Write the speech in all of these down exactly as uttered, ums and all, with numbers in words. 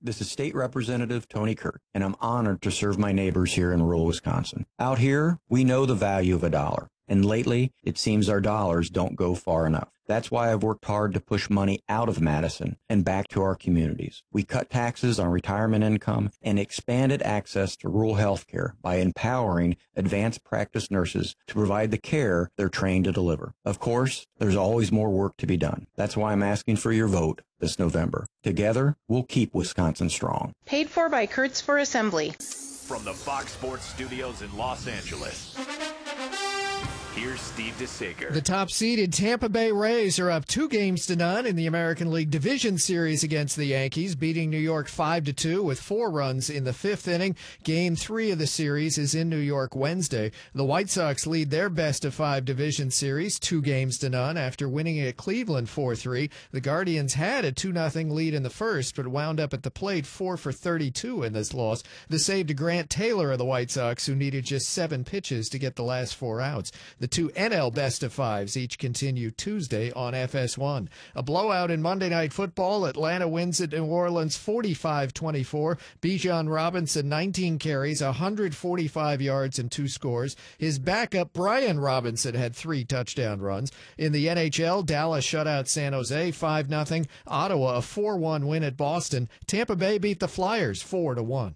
This is State Representative Tony Kirk, and I'm honored to serve my neighbors here in rural Wisconsin. Out here, we know the value of a dollar, and lately, it seems our dollars don't go far enough. That's why I've worked hard to push money out of Madison and back to our communities. We cut taxes on retirement income and expanded access to rural health care by empowering advanced practice nurses to provide the care they're trained to deliver. Of course, there's always more work to be done. That's why I'm asking for your vote this November. Together, we'll keep Wisconsin strong. Paid for by Kurtz for Assembly. From the Fox Sports Studios in Los Angeles, here's Steve DeSager. The top-seeded Tampa Bay Rays are up two games to none in the American League Division Series against the Yankees, beating New York five to two with four runs in the fifth inning. Game three of the series is in New York Wednesday. The White Sox lead their best-of-five division series two games to none after winning at Cleveland four three. The Guardians had a two nothing lead in the first, but wound up at the plate four for thirty-two in this loss. The save to Grant Taylor of the White Sox, who needed just seven pitches to get the last four outs. The two N L best-of-fives each continue Tuesday on F S one. A blowout in Monday Night Football. Atlanta wins at New Orleans forty-five twenty-four. Bijan Robinson, nineteen carries, one hundred forty-five yards, and two scores. His backup, Brian Robinson, had three touchdown runs. In the N H L, Dallas shut out San Jose five nothing. Ottawa, a four one win at Boston. Tampa Bay beat the Flyers four to one.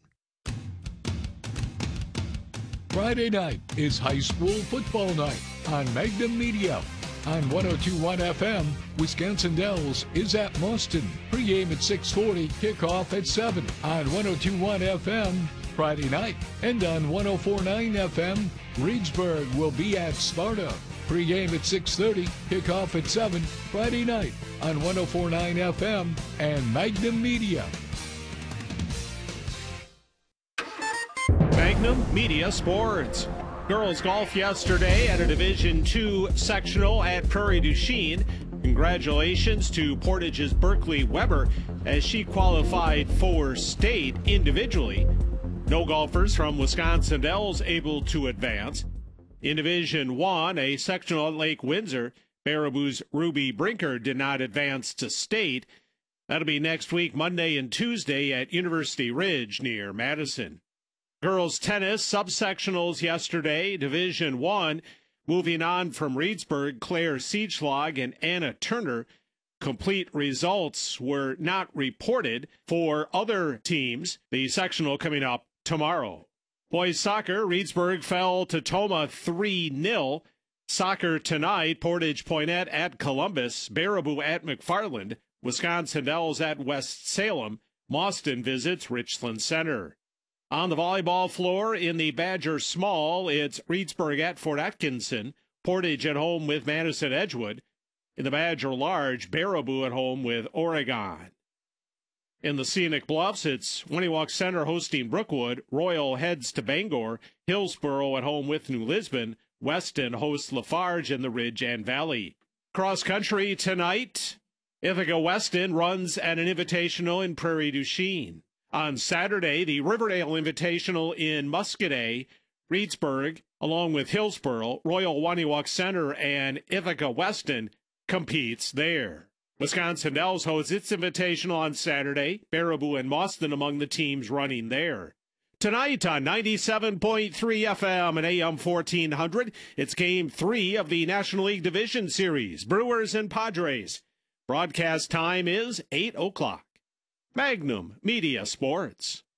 Friday night is high school football night on Magnum Media. On one oh two point one F M, Wisconsin Dells is at Boston. Pre-game at six forty, kickoff at seven on one oh two point one F M Friday night. And on one oh four point nine F M, Reedsburg will be at Sparta. Pre-game at six thirty, kickoff at seven Friday night on one oh four point nine F M and Magnum Media. Magnum Media Sports. Girls golf yesterday at a Division two sectional at Prairie du Chien. Congratulations to Portage's Berkeley Weber as she qualified for state individually. No golfers from Wisconsin Dells able to advance. In Division one, a sectional at Lake Windsor, Baraboo's Ruby Brinker did not advance to state. That'll be next week, Monday and Tuesday at University Ridge near Madison. Girls tennis subsectionals yesterday, Division one. Moving on from Reedsburg, Claire Siegschlag and Anna Turner. Complete results were not reported for other teams. The sectional coming up tomorrow. Boys soccer, Reedsburg fell to Toma three nil. Soccer tonight, Portage Poinnette at Columbus, Baraboo at McFarland, Wisconsin Dells at West Salem, Mauston visits Richland Center. On the volleyball floor in the Badger Small, it's Reedsburg at Fort Atkinson, Portage at home with Madison Edgewood. In the Badger Large, Baraboo at home with Oregon. In the Scenic Bluffs, it's Winniwalk Center hosting Brookwood, Royal heads to Bangor, Hillsboro at home with New Lisbon, Weston hosts Lafarge in the Ridge and Valley. Cross country tonight, Ithaca Weston runs at an invitational in Prairie du Chien. On Saturday, the Riverdale Invitational in Muscadet, Reedsburg, along with Hillsboro, Royal Winniwalk Center, and Ithaca Weston competes there. Wisconsin Dells hosts its invitational on Saturday, Baraboo and Mauston among the teams running there. Tonight on ninety-seven point three F M and A M fourteen hundred, it's Game three of the National League Division Series, Brewers and Padres. Broadcast time is eight o'clock. Magnum Media Sports.